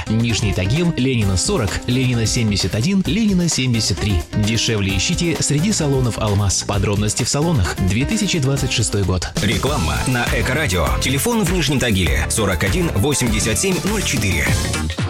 Нижний Тагил, Ленина 40, Ленина 71, Ленина 73. Дешевле ищите среди салонов «Алмаз». Подробности в салонах. 2026 год. Реклама на Эко-радио. Телефон в Нижнем Тагиле 41 87 04.